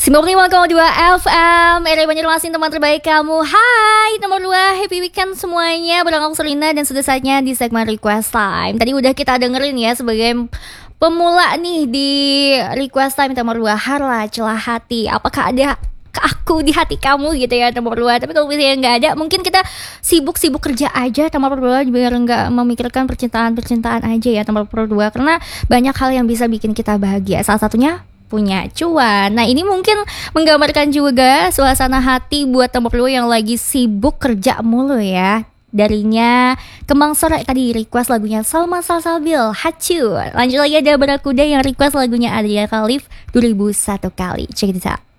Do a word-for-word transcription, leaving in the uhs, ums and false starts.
sembilan puluh lima koma dua F M R R Banjarmasin, teman terbaik kamu. Hai nomor dua, happy weekend semuanya. Bareng aku Selina dan sudah saatnya di segmen Request Time. Tadi udah kita dengerin ya sebagai pemula nih di Request Time nomor dua, Harla Celah Hati. Apakah ada ke aku di hati kamu gitu ya nomor dua. Tapi kalau misalnya nggak ada, mungkin kita sibuk-sibuk kerja aja nomor dua, biar nggak memikirkan percintaan-percintaan aja ya nomor dua. Karena banyak hal yang bisa bikin kita bahagia. Salah satunya punya cuan. Nah ini mungkin menggambarkan juga suasana hati buat nomor dua yang lagi sibuk kerja mulu ya. Darinya Kembang Sore tadi request lagunya Salma Salsabil, Hacu. Lanjut lagi ada Barakuda yang request lagunya Adria Khalif dua ribu satu kali. Check it out.